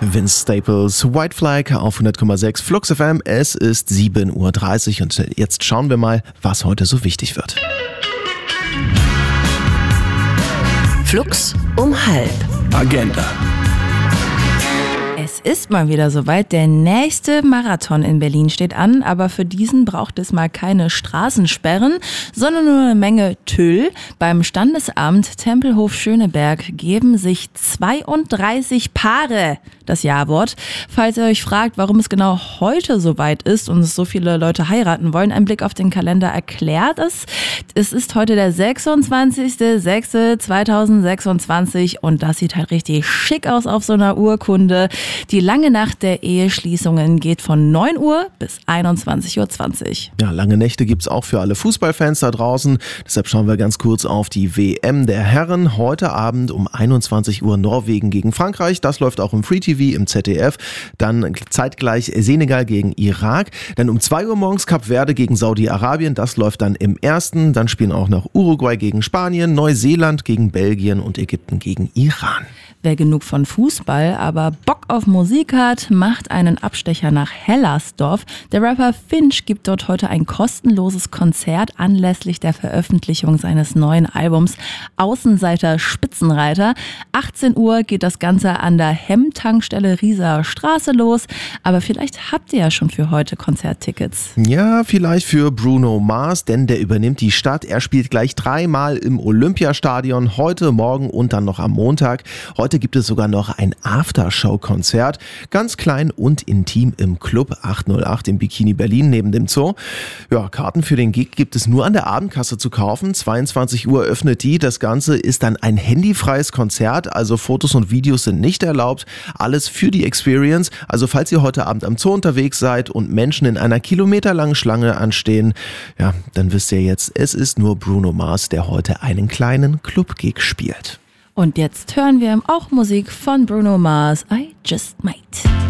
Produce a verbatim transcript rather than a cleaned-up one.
Vince Staples, White Flag auf hundert Komma sechs Flux F M. Es ist sieben Uhr dreißig und jetzt schauen wir mal, was heute so wichtig wird. Flux um halb. Agenda. Es ist mal wieder soweit. Der nächste Marathon in Berlin steht an, aber für diesen braucht es mal keine Straßensperren, sondern nur eine Menge Tüll. Beim Standesamt Tempelhof Schöneberg geben sich zweiunddreißig Paare das Ja-Wort. Falls ihr euch fragt, warum es genau heute soweit ist und es so viele Leute heiraten wollen, ein Blick auf den Kalender erklärt es. Es ist heute der sechsundzwanzigster sechster zweitausendsechsundzwanzig und das sieht halt richtig schick aus auf so einer Urkunde. Die lange Nacht der Eheschließungen geht von neun Uhr bis einundzwanzig Uhr zwanzig. Ja, lange Nächte gibt's auch für alle Fußballfans da draußen. Deshalb schauen wir ganz kurz auf die W M der Herren. Heute Abend um einundzwanzig Uhr Norwegen gegen Frankreich. Das läuft auch im Free T V im Z D F. Dann zeitgleich Senegal gegen Irak. Dann um zwei Uhr morgens Kap Verde gegen Saudi-Arabien. Das läuft dann im ersten. Dann spielen auch noch Uruguay gegen Spanien, Neuseeland gegen Belgien und Ägypten gegen Iran. Wer genug von Fußball, aber Bock auf Musik hat, macht einen Abstecher nach Hellersdorf. Der Rapper Finch gibt dort heute ein kostenloses Konzert anlässlich der Veröffentlichung seines neuen Albums Außenseiter Spitzenreiter. achtzehn Uhr geht das Ganze an der Hemm-Tankstelle Rieser Straße los. Aber vielleicht habt ihr ja schon für heute Konzerttickets. Ja, vielleicht für Bruno Mars, denn der übernimmt die Stadt. Er spielt gleich dreimal im Olympiastadion, heute, morgen und dann noch am Montag. Heute gibt es sogar noch ein Aftershow-Konzert, ganz klein und intim im Club achthundertacht im Bikini Berlin neben dem Zoo. Ja, Karten für den Gig gibt es nur an der Abendkasse zu kaufen. zweiundzwanzig Uhr öffnet die. Das Ganze ist dann ein handyfreies Konzert, also Fotos und Videos sind nicht erlaubt. Alles für die Experience. Also falls ihr heute Abend am Zoo unterwegs seid und Menschen in einer kilometerlangen Schlange anstehen, ja, dann wisst ihr jetzt, es ist nur Bruno Mars, der heute einen kleinen Club-Gig spielt. Und jetzt hören wir auch Musik von Bruno Mars, I Just Might.